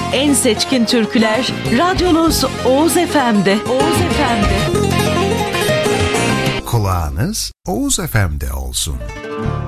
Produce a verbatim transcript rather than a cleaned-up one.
en seçkin türküler radyonuz Oğuz F M'de. Oğuz F M'de. Kulağınız Oğuz F M'de olsun.